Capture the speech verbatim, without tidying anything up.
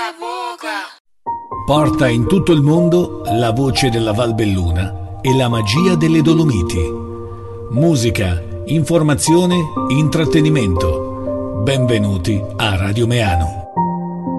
Cabocla. Porta in tutto il mondo la voce della Val Belluna e la magia delle Dolomiti. Musica, informazione, intrattenimento. Benvenuti a Radio Meano.